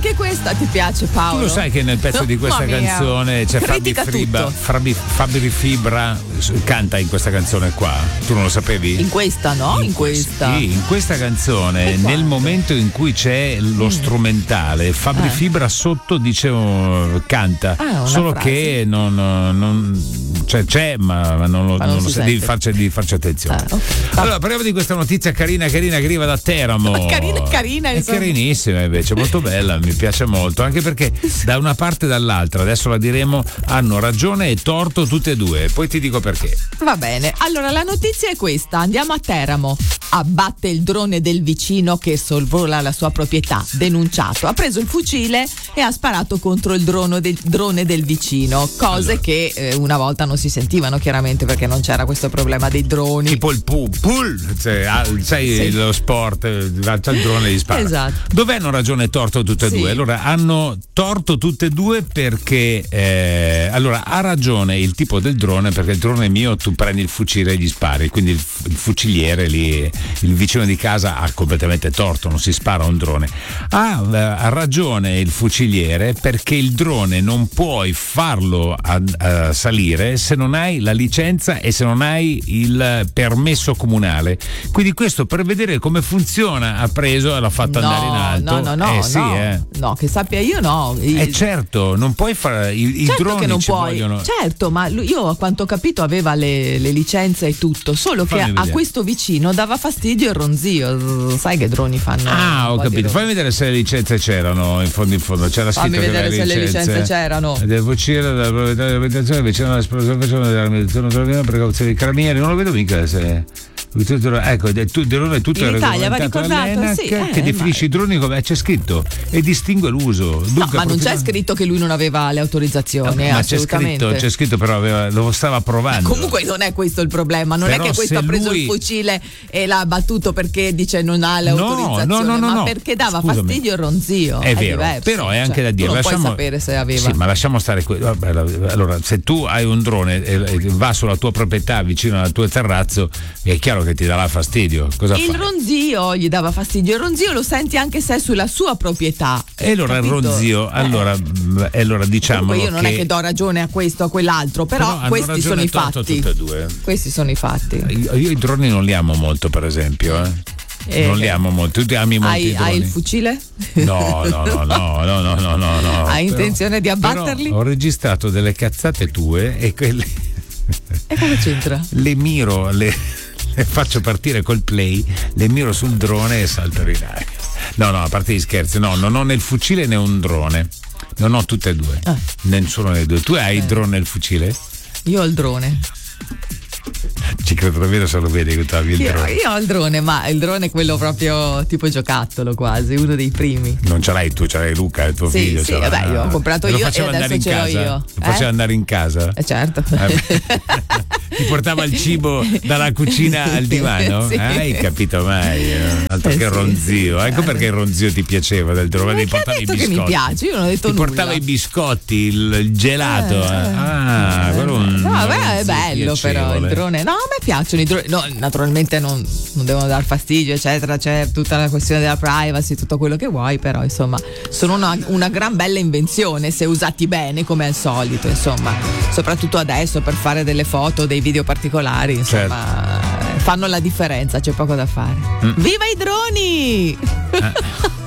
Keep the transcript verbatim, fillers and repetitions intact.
anche questa ti piace, Paolo? Tu lo sai che nel pezzo No, di questa mamma mia. canzone c'è Fabi Critica Fibra, tutto. Fabi, Fabi Fibra canta in questa canzone qua. Tu non lo sapevi? In questa, no? In, questa. Sì, in questa canzone, nel momento in cui c'è lo strumentale, Fabri Eh. Fibra sotto dice oh, canta, Ah, una solo frase. che non, non cioè c'è, ma, ma non lo, Ma non non lo si sai, devi sente. farci, devi farci attenzione. Ah, ok. Allora, parliamo di questa notizia carina carina che arriva da Teramo. Ma carina, carina, È insomma. carinissima invece, molto bella, mi piace molto, anche perché da una parte e dall'altra, adesso la diremo, hanno ragione e torto tutte e due, poi ti dico perché. Va bene, allora la notizia è questa, andiamo a Teramo. Abbatte il drone del vicino che sorvola la sua proprietà, denunciato. Ha preso il fucile e ha sparato contro il drone del, drone del vicino, cose Allora. che eh, una volta non si sentivano chiaramente perché non c'era questo problema dei droni. Tipo il pool, pool cioè, ah, sai Sì. lo sport, eh, c'è il drone e gli spara. Esatto. Dov'è hanno ragione e torto tutte e Sì. due? Allora, hanno torto tutte e due perché eh, allora ha ragione il tipo del drone, perché il drone è mio, tu prendi il fucile e gli spari, quindi il, il fuciliere lì, il vicino di casa ha completamente torto, non si spara un drone. Ha, eh, ha ragione il fuciliere perché il drone non puoi farlo a, a salire se non hai la licenza e se non hai il permesso comunale. Quindi questo per vedere come funziona ha preso e l'ha fatto no, andare in alto. no, no, no, eh sì, no, eh. no, che sappia io no. I- Eh certo, non puoi fare i, i certo droni che non ci puoi, vogliono. certo, ma lui- io a quanto ho capito aveva le, le licenze e tutto, solo che Fammi a, a vedere. questo vicino dava fastidio il ronzio. Sai che droni fanno? Ah, ho un po' di capito. ronzio. Fammi vedere se le licenze c'erano in fondo in fondo. C'era scritto Fammi che vedere le se le licenze c'erano. Del fucile della proprietà dell'abitazione vicino all'esplosione facevano della precauzione dei carabinieri. Non lo vedo mica se. Ecco, è tu- il drone è tutto In Italia va regolamentato ricordato, dall'ENAC sì, eh, che definisce ma- i droni come c'è scritto e distingue l'uso. No, Dunque, ma non c'è profilo- scritto che lui non aveva le autorizzazioni, eh, ma c'è assolutamente. scritto, c'è scritto però aveva, lo stava provando. Comunque non è questo il problema, non Però è che questo se ha preso lui- il fucile e l'ha battuto perché dice non ha le No, autorizzazioni, no, no, no, ma no. perché dava Scusami. fastidio il ronzio. È vero, diverso. però è anche Cioè, da dire. tu non lasciamo, puoi sapere se aveva. Sì, ma lasciamo stare qui. Vabbè, allora, se tu hai un drone e e va sulla tua proprietà vicino al tuo terrazzo, è chiaro che ti darà fastidio. Cosa Il fai? ronzio gli dava fastidio, il ronzio lo senti anche se è sulla sua proprietà. E allora il capito? ronzio, Eh. allora, mh, e allora diciamo Comunque io non che è che do ragione a questo o a quell'altro, però, però hanno questi ragione sono i e torto fatti. tutte e due. Questi sono i fatti. Io, io i droni non li amo molto, per esempio, eh. Eh, non li amo molto. Tu ti ami molto Hai, i droni? hai il fucile? No, no, no, no, no, no, no, no, no. Hai Però- intenzione di abbatterli? però ho registrato delle cazzate tue e quelle E cosa c'entra? le miro, le, le faccio partire col play, le miro sul drone e saltano in aria. No, no, a parte gli scherzi, no, non ho né il fucile né un drone. Non ho tutte e due. Ah. Nessuno dei due. Tu hai il drone e il fucile? Io ho il drone. Ci credo davvero se lo vedi che tu avevi il Io, drone. io ho il drone, ma il drone è quello proprio tipo giocattolo quasi, uno dei primi. Non ce l'hai tu, ce l'hai Luca, il tuo Sì, figlio. sì, ce l'ha. vabbè, io ho comprato E lo io e faceva andare adesso in ce l'ho casa? io. Lo faceva Eh? andare in casa? Eh certo. Ti portava il cibo dalla cucina al divano? Sì. Eh, hai capito mai? eh? Altro Eh che il sì, ronzio. sì. Ecco perché il ronzio ti piaceva del drone. Ma Ti chi ha portava i detto che mi biscotti. piace? Io non ho detto Ti nulla. portava i biscotti, il, il gelato. Eh, eh. Ah, quello è un No, vabbè, è ronzio bello però il piacevole. drone. No, a me piacciono i droni. No, naturalmente non, non devono dar fastidio, eccetera. C'è tutta la questione della privacy, tutto quello che vuoi, però insomma, sono una, una gran bella invenzione se usati bene, come al solito, insomma. Soprattutto adesso per fare delle foto, dei video particolari, insomma, fanno la differenza, c'è poco da fare. Mm. Viva i droni!